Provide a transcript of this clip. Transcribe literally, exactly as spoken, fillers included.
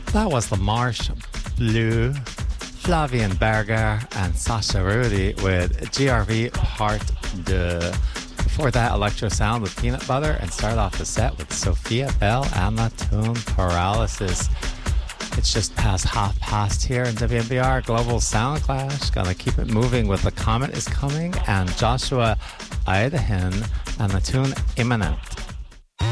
That was the Marsh Blue, Flavian Berger and Sasha Rudy with G R V Part two. Before that, Electro Sound with Peanut Butter, and start off the set with Sophia Bell and La Tune Paralysis. It's just past half past here in W M B R Global Sound Clash. Gonna keep it moving with The Comet Is Coming and Joshua Idahan and the tune Imminent.